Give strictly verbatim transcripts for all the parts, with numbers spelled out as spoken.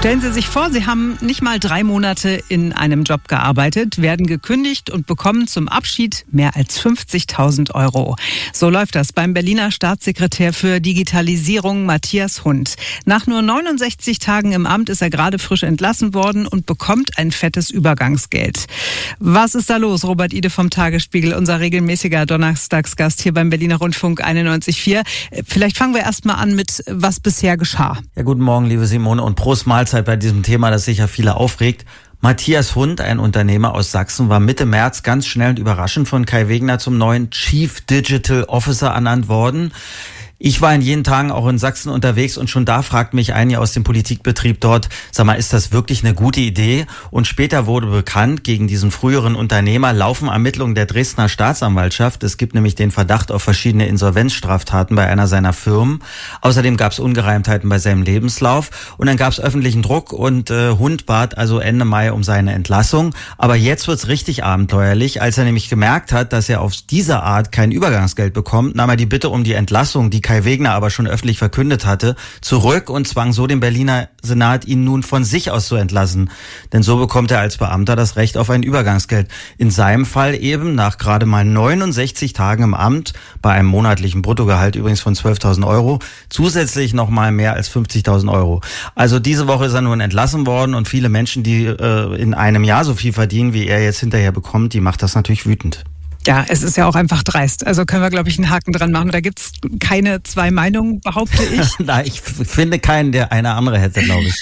Stellen Sie sich vor, Sie haben nicht mal drei Monate in einem Job gearbeitet, werden gekündigt und bekommen zum Abschied mehr als fünfzigtausend Euro. So läuft das beim Berliner Staatssekretär für Digitalisierung Matthias Hund. Nach nur neunundsechzig Tagen im Amt ist er gerade frisch entlassen worden und bekommt ein fettes Übergangsgeld. Was ist da los? Robert Ide vom Tagesspiegel, unser regelmäßiger Donnerstagsgast hier beim Berliner Rundfunk einundneunzig Komma vier. Vielleicht fangen wir erst mal an mit, was bisher geschah. Ja, guten Morgen, liebe Simone, und Prost Mahlzeit bei diesem Thema, das sicher viele aufregt. Matthias Hund, ein Unternehmer aus Sachsen, war Mitte März ganz schnell und überraschend von Kai Wegner zum neuen Chief Digital Officer ernannt worden. Ich war in jenen Tagen auch in Sachsen unterwegs und schon da fragt mich einige aus dem Politikbetrieb dort, sag mal, ist das wirklich eine gute Idee? Und später wurde bekannt, gegen diesen früheren Unternehmer laufen Ermittlungen der Dresdner Staatsanwaltschaft. Es gibt nämlich den Verdacht auf verschiedene Insolvenzstraftaten bei einer seiner Firmen. Außerdem gab es Ungereimtheiten bei seinem Lebenslauf und dann gab es öffentlichen Druck und äh, Hund bat also Ende Mai um seine Entlassung. Aber jetzt wird's richtig abenteuerlich. Als er nämlich gemerkt hat, dass er auf diese Art kein Übergangsgeld bekommt, nahm er die Bitte um die Entlassung, die Kai Wegner aber schon öffentlich verkündet hatte, zurück und zwang so den Berliner Senat, ihn nun von sich aus zu entlassen. Denn so bekommt er als Beamter das Recht auf ein Übergangsgeld. In seinem Fall eben nach gerade mal neunundsechzig Tagen im Amt, bei einem monatlichen Bruttogehalt übrigens von zwölftausend Euro, zusätzlich nochmal mehr als fünfzigtausend Euro. Also diese Woche ist er nun entlassen worden und viele Menschen, die äh, in einem Jahr so viel verdienen, wie er jetzt hinterher bekommt, die macht das natürlich wütend. Ja, es ist ja auch einfach dreist. Also können wir, glaube ich, einen Haken dran machen. Da gibt's keine zwei Meinungen, behaupte ich. Na, ich finde keinen, der eine andere hätte, glaube ich.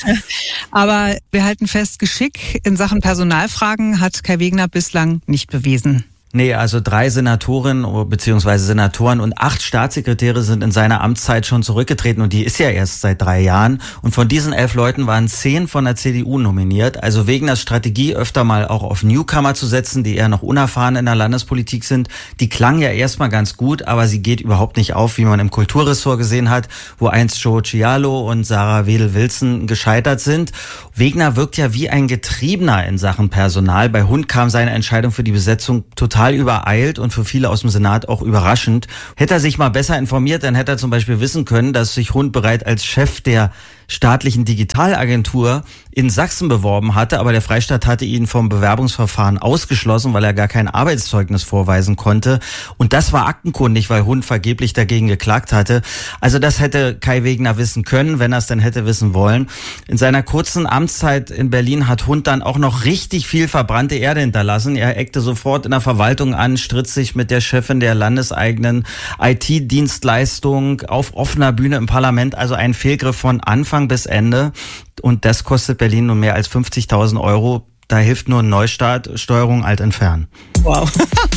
Aber wir halten fest, Geschick in Sachen Personalfragen hat Kai Wegner bislang nicht bewiesen. Nee, also drei Senatorinnen bzw. Senatoren und acht Staatssekretäre sind in seiner Amtszeit schon zurückgetreten und die ist ja erst seit drei Jahren. Und von diesen elf Leuten waren zehn von der C D U nominiert. Also Wegners Strategie, öfter mal auch auf Newcomer zu setzen, die eher noch unerfahren in der Landespolitik sind, die klang ja erstmal ganz gut, aber sie geht überhaupt nicht auf, wie man im Kulturressort gesehen hat, wo einst Joe Cialo und Sarah Wedel-Wilson gescheitert sind. Wegner wirkt ja wie ein Getriebener in Sachen Personal. Bei Hund kam seine Entscheidung für die Besetzung total übereilt und für viele aus dem Senat auch überraschend. Hätte er sich mal besser informiert, dann hätte er zum Beispiel wissen können, dass sich Hund bereits als Chef der staatlichen Digitalagentur in Sachsen beworben hatte, aber der Freistaat hatte ihn vom Bewerbungsverfahren ausgeschlossen, weil er gar kein Arbeitszeugnis vorweisen konnte. Und das war aktenkundig, weil Hund vergeblich dagegen geklagt hatte. Also das hätte Kai Wegner wissen können, wenn er es dann hätte wissen wollen. In seiner kurzen Amtszeit in Berlin hat Hund dann auch noch richtig viel verbrannte Erde hinterlassen. Er eckte sofort in der Verwaltung an, stritt sich mit der Chefin der landeseigenen I T-Dienstleistung auf offener Bühne im Parlament. Also ein Fehlgriff von Anfang bis Ende. Und das kostet Berlin nun mehr als fünfzigtausend Euro. Da hilft nur ein Neustart, Steuerung alt entfernen. Wow.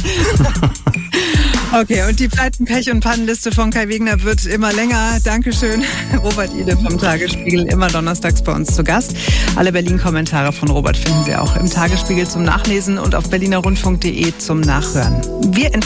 Okay, und die Pleiten, Pech und Pannenliste von Kai Wegner wird immer länger. Dankeschön, Robert Ide vom Tagesspiegel, immer donnerstags bei uns zu Gast. Alle Berlin-Kommentare von Robert finden Sie auch im Tagesspiegel zum Nachlesen und auf berliner rundfunk punkt de zum Nachhören. Wir